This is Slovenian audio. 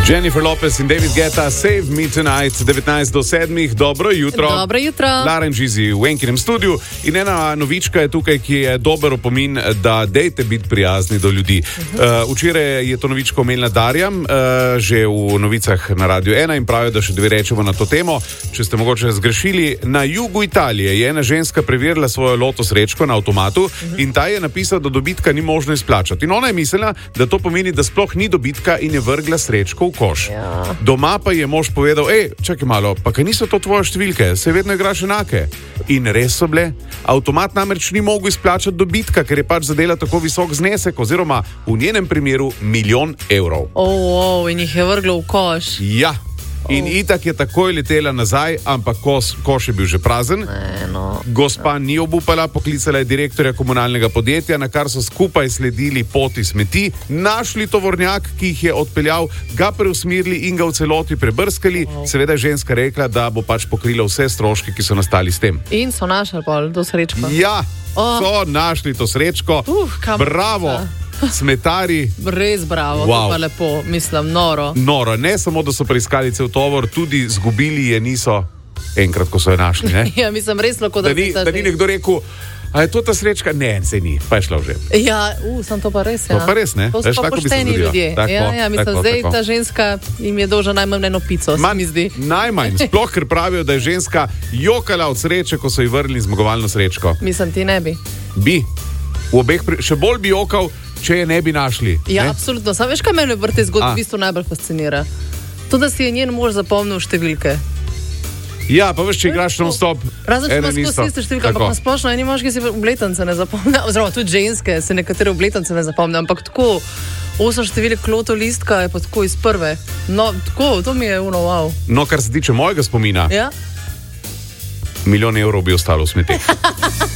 Jennifer Lopez in David Guetta, Save Me Tonight, 19:07. Dobro jutro. Dobro jutro. Lauren Gizi v Enkinem studiu in ena novička je tukaj, ki je dober opomin, da dejte biti prijazni do ljudi. Včeraj je to novičko omenila Darja, že v novicah na Radio 1 in pravijo, da še dve rečemo na to temo. Če ste mogoče zgrešili, na jugu Italije je ena ženska preverila svojo loto srečko na avtomatu in ta je napisal, da dobitka ni možno izplačati. In ona je mislila, da to pomeni, da sploh ni dobitka in je vrgla srečko v koš. Ja. Doma pa je mož povedal, čakaj malo, pa kaj niso to tvoje številke, se vedno igraš enake. In res so bile. Avtomat namreč ni mogel izplačati dobitka, ker je pač zadela tako visok znesek, oziroma v njenem primeru 1 milijon evrov. In jih je vrglo v koš. Ja. In itak je takoj letela nazaj, ampak koš je bil že prazen. Gospa ni obupala, poklicala je direktorja komunalnega podjetja, na kar so skupaj sledili poti smeti, našli tovornjak, ki jih je odpeljal, ga preusmerili in ga v celoti prebrskali. Seveda je ženska rekla, da bo pač pokrila vse stroške, ki so nastali s tem. In so našli pol to srečko. Ja, so našli to srečko. Bravo! Smetari. Res bravo, wow. To pa lepo, mislim, noro. Noro, ne samo, da so preiskali cel tovor, tudi zgubili je niso enkrat, ko so jo našli, ne? Ja, mislim, res lahko, da ni nekdo rekel, a je to ta srečka? Ne, se ni, pa je šla v žep. Ja, sem to pa res, ja. To pa res, ne? To so pa pošteni ljudje. Mislim, zdaj ta ženska jim je dolžna najmanj eno pico, se mi zdi. Najmanj, sploh, ker pravijo, da je ženska jokala od sreče, ko so ji vrnili zmagovalno srečko. Mislim, ti ne bi. Bi. V obeh, še bolj bi jokal, če je ne bi našli. Ja, absolutno. Sam veš, kaj mene v tej zgodbi v bistvu najbolj fascinira? To, da si je njen mož zapomnil številke. Ja, pa veš, če igraš non-stop. Razen, če imaš skozi iste številke, ampak na splošno eni moški si obletance ne zapomne, oziroma tudi ženske se nekatere obletance ne zapomne, ampak tako 8 številk loto listka je pa tako iz prve. No, tako, to mi je wow. No, kar se tiče mojega spomina, ja? 1 milijon evrov bi ostalo v smeti.